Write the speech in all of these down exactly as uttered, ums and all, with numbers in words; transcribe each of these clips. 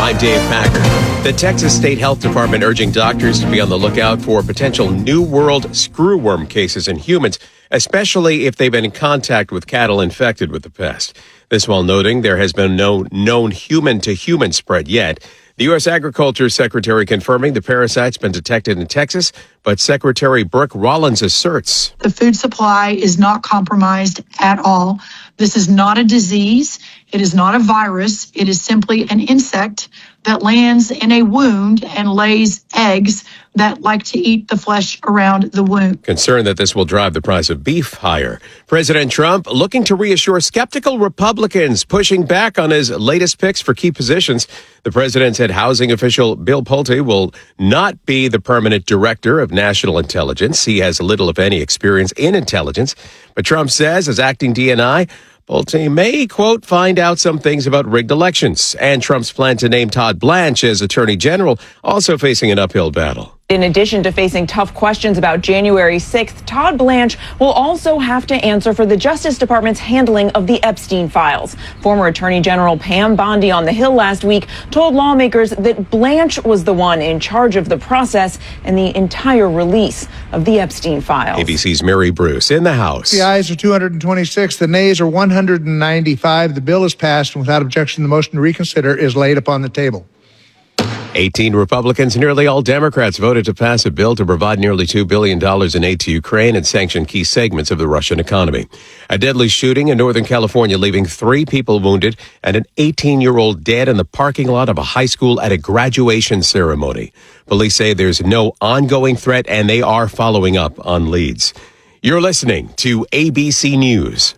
I'm Dave Packer. The Texas State Health Department urging doctors to be on the lookout for potential New World screwworm cases in humans, especially if they've been in contact with cattle infected with the pest. This while noting there has been no known human-to-human spread yet. The U S Agriculture Secretary confirming the parasite's been detected in Texas, but Secretary Brooke Rollins asserts the food supply is not compromised at all. This is not a disease. It is not a virus. It is simply an insect that lands in a wound and lays eggs that like to eat the flesh around the wound. Concerned that this will drive the price of beef higher. President Trump looking to reassure skeptical Republicans, pushing back on his latest picks for key positions. The president said housing official Bill Pulte will not be the permanent director of national intelligence. He has little, if any, experience in intelligence. But Trump says, as acting D N I, Pulte may, quote, find out some things about rigged elections. And Trump's plan to name Todd Blanche as attorney general also facing an uphill battle. In addition to facing tough questions about January sixth, Todd Blanche will also have to answer for the Justice Department's handling of the Epstein files. Former Attorney General Pam Bondi on the Hill last week told lawmakers that Blanche was the one in charge of the process and the entire release of the Epstein files. A B C's Mary Bruce in the House. The ayes are two hundred twenty-six. The nays are one hundred ninety-five. The bill is passed, and without objection, the motion to reconsider is laid upon the table. eighteen Republicans, nearly all Democrats, voted to pass a bill to provide nearly two billion dollars in aid to Ukraine and sanction key segments of the Russian economy. A deadly shooting in Northern California, leaving three people wounded and an eighteen-year-old dead in the parking lot of a high school at a graduation ceremony. Police say there's no ongoing threat, and they are following up on leads. You're listening to A B C News.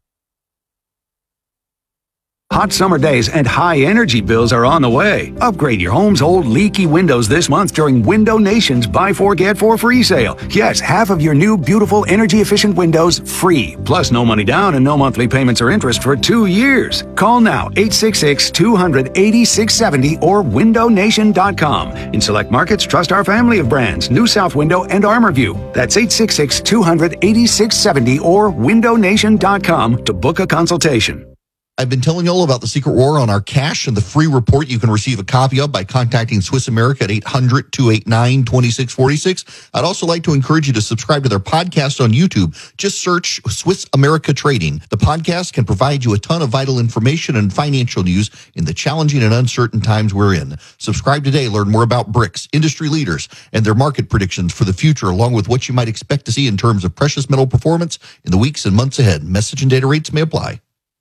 Hot summer days and high energy bills are on the way. Upgrade your home's old leaky windows this month during Window Nation's Buy Four Get Four free sale. Yes, half of your new beautiful energy efficient windows free. Plus no money down and no monthly payments or interest for two years. Call now eight six six, two hundred, eighty-six seventy or window nation dot com. In select markets, trust our family of brands, New South Window and ArmorView. That's eight six six, two hundred, eighty-six seventy or window nation dot com to book a consultation. I've been telling you all about the Secret War on our cash and the free report you can receive a copy of by contacting Swiss America at eight hundred, two eight nine, two six four six. I'd also like to encourage you to subscribe to their podcast on YouTube. Just search Swiss America Trading. The podcast can provide you a ton of vital information and financial news in the challenging and uncertain times we're in. Subscribe today. Learn more about bricks, industry leaders, and their market predictions for the future, along with what you might expect to see in terms of precious metal performance in the weeks and months ahead. Message and data rates may apply.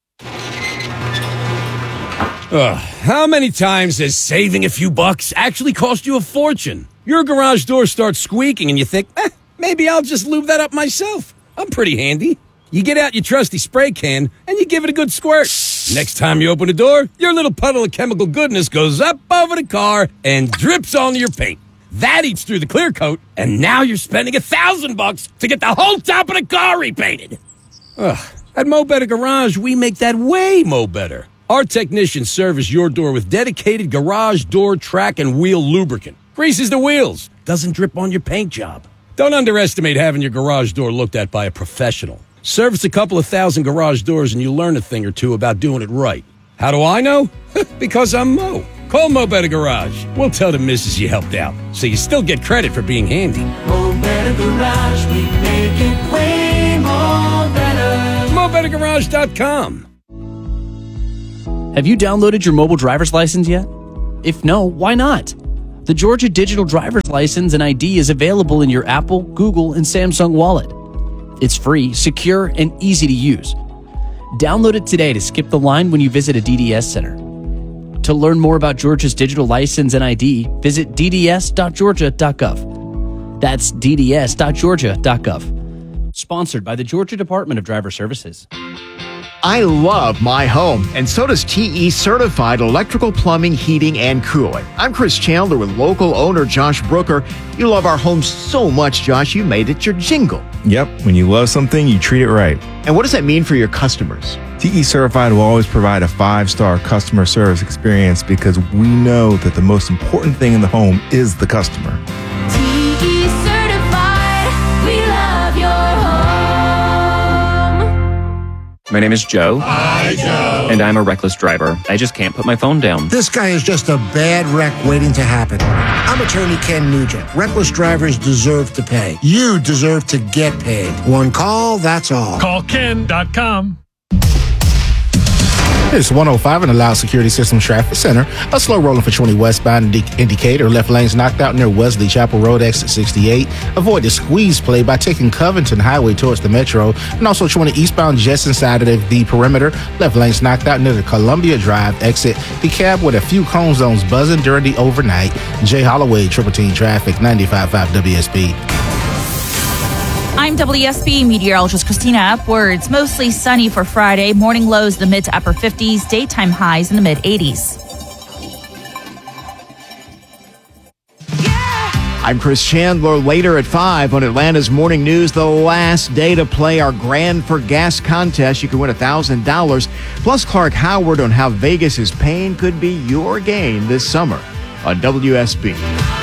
Ugh, how many times has saving a few bucks actually cost you a fortune? Your garage door starts squeaking and you think, eh, maybe I'll just lube that up myself. I'm pretty handy. You get out your trusty spray can and you give it a good squirt. Next time you open the door, your little puddle of chemical goodness goes up over the car and drips onto your paint. That eats through the clear coat, and now you're spending a thousand bucks to get the whole top of the car repainted. Ugh, at Mo Better Garage, we make that way mo better. Our technicians service your door with dedicated garage door track and wheel lubricant. Greases the wheels. Doesn't drip on your paint job. Don't underestimate having your garage door looked at by a professional. Service a couple of thousand garage doors and you learn a thing or two about doing it right. How do I know? Because I'm Mo. Call Mo Better Garage. We'll tell the missus you helped out, so you still get credit for being handy. Mo Better Garage, we make it way more better. mo better garage dot com. Have you downloaded your mobile driver's license yet? If no, why not? The Georgia Digital Driver's License and I D is available in your Apple, Google, and Samsung wallet. It's free, secure, and easy to use. Download it today to skip the line when you visit a D D S center. To learn more about Georgia's digital license and I D, visit d d s dot georgia dot gov. That's d d s dot georgia dot gov. Sponsored by the Georgia Department of Driver Services. I love my home, and so does T E Certified Electrical Plumbing, Heating, and Cooling. I'm Chris Chandler with local owner Josh Brooker. You love our home so much, Josh, you made it your jingle. Yep, when you love something, you treat it right. And what does that mean for your customers? T E Certified will always provide a five-star customer service experience because we know that the most important thing in the home is the customer. T E Certified, we love your home. My name is Joe. Hi, Joe. And I'm a reckless driver. I just can't put my phone down. This guy is just a bad wreck waiting to happen. I'm attorney Ken Nugent. Reckless drivers deserve to pay. You deserve to get paid. One call, that's all. Call Ken dot com. It's one oh five in the Loud Security Systems Traffic Center. A slow rolling for twenty westbound indi- indicator. Left lane's knocked out near Wesley Chapel Road, exit sixty-eight. Avoid the squeeze play by taking Covington Highway towards the Metro. And also twenty eastbound just inside of the perimeter. Left lane's knocked out near the Columbia Drive exit. The cab with a few cone zones buzzing during the overnight. Jay Holloway, Triple Team Traffic, ninety-five point five W S B. I'm W S B meteorologist Christina Upwards. Mostly sunny for Friday. Morning lows in the mid to upper fifties. Daytime highs in the mid eighties. I'm Chris Chandler. Later at five on Atlanta's Morning News, the last day to play our Grand for Gas contest. You can win one thousand dollars. Plus Clark Howard on how Vegas's pain could be your gain this summer on W S B.